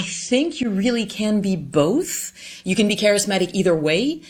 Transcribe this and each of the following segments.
I think you really can be both. You can be charismatic either way.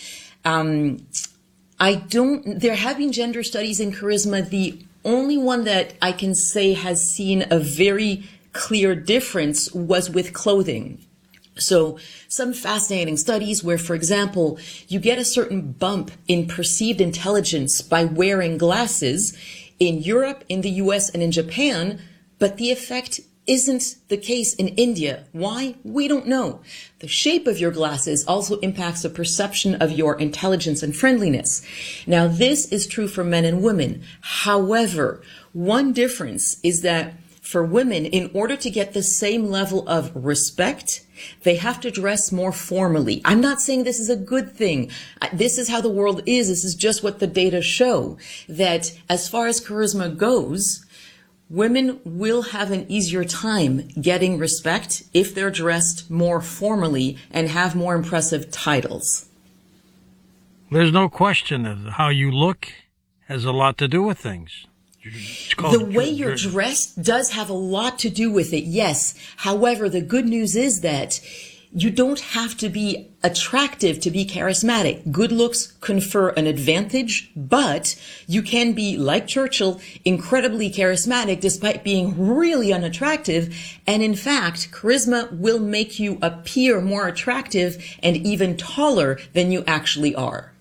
There have been gender studies in charisma. The only one that I can say has seen a very clear difference was with clothing. So some fascinating studies where, for example, you get a certain bump in perceived intelligence by wearing glasses in Europe, in the US, and in Japan, but the effect isn't the case in India. Why? We don't know. The shape of your glasses also impacts the perception of your intelligence and friendliness. Now, this is true for men and women. However, one difference is that for women, in order to get the same level of respect, they have to dress more formally. I'm not saying this is a good thing. This is how the world is. This is just what the data show, that as far as charisma goes, women will have an easier time getting respect if they're dressed more formally and have more impressive titles. There's no question that how you look has a lot to do with things. The way you're dressed does have a lot to do with it, yes. However, the good news is that you don't have to be attractive to be charismatic. Good looks confer an advantage, but you can be, like Churchill, incredibly charismatic despite being really unattractive. And in fact, charisma will make you appear more attractive and even taller than you actually are.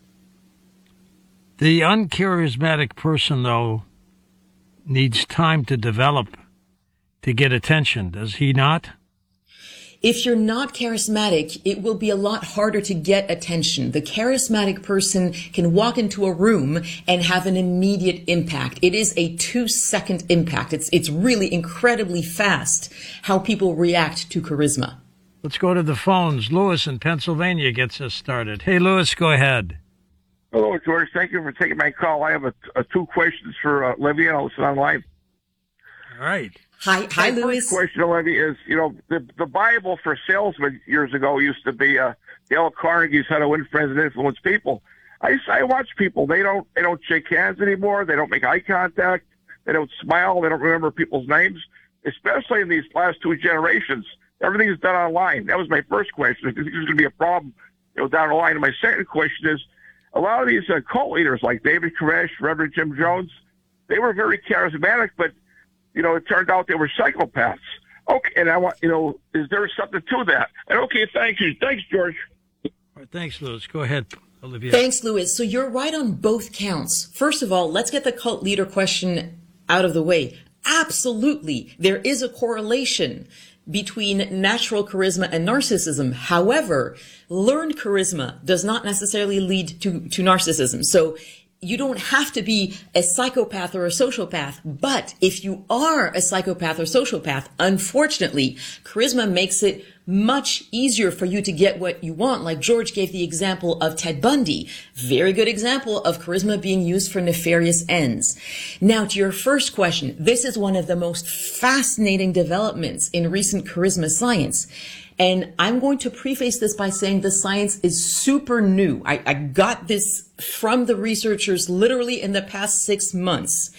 The uncharismatic person, though, needs time to develop to get attention, does he not? If you're not charismatic, it will be a lot harder to get attention. The charismatic person can walk into a room and have an immediate impact. It is a 2-second impact. It's really incredibly fast how people react to charisma. Let's go to the phones. Lewis in Pennsylvania gets us started. Hey, Lewis, go ahead. Hello, George. Thank you for taking my call. I have two questions for Olivia. I'll listen online. All right. Hi, Lewis. First question, Olivia, is, the Bible for salesmen years ago used to be Dale Carnegie's How to Win Friends and Influence People. I watch people. They don't shake hands anymore. They don't make eye contact. They don't smile. They don't remember people's names, especially in these last two generations. Everything is done online. That was my first question. I think there's going to be a problem, down the line. And my second question is, a lot of these cult leaders like David Koresh, Reverend Jim Jones, they were very charismatic, but it turned out they were psychopaths. Okay, and I want, is there something to that? And okay, thank you. Thanks, George. All right, thanks, Lewis. Go ahead, Olivia. Thanks, Lewis. So you're right on both counts. First of all, let's get the cult leader question out of the way. Absolutely, there is a correlation between natural charisma and narcissism. However, learned charisma does not necessarily lead to narcissism. So you don't have to be a psychopath or a sociopath, but if you are a psychopath or sociopath, unfortunately, charisma makes it much easier for you to get what you want. Like George gave the example of Ted Bundy. Very good example of charisma being used for nefarious ends. Now, to your first question, this is one of the most fascinating developments in recent charisma science. And I'm going to preface this by saying the science is super new. I got this from the researchers literally in the past 6 months.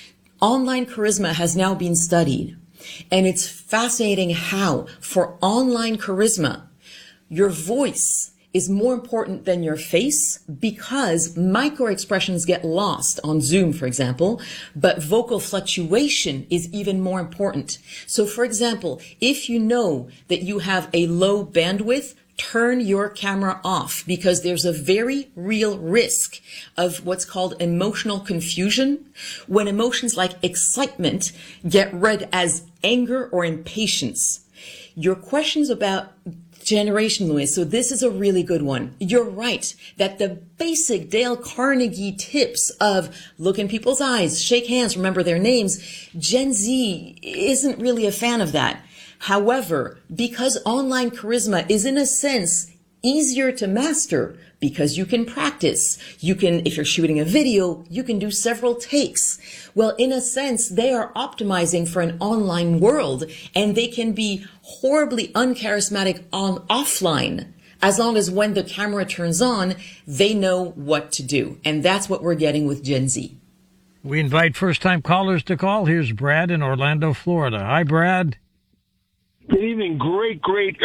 Online charisma has now been studied. And it's fascinating how, for online charisma, your voice is more important than your face because micro-expressions get lost on Zoom, for example, but vocal fluctuation is even more important. So, for example, if you know that you have a low bandwidth, turn your camera off because there's a very real risk of what's called emotional confusion when emotions like excitement get read as anger or impatience. Your questions about generation, Lewis, so this is a really good one. You're right that the basic Dale Carnegie tips of look in people's eyes, shake hands, remember their names, Gen Z isn't really a fan of that. However, because online charisma is in a sense easier to master because you can practice, if you're shooting a video, you can do several takes. Well, in a sense, they are optimizing for an online world and they can be horribly uncharismatic on offline as long as when the camera turns on, they know what to do. And that's what we're getting with Gen Z. We invite first-time callers to call. Here's Brad in Orlando, Florida. Hi, Brad. Good evening. Great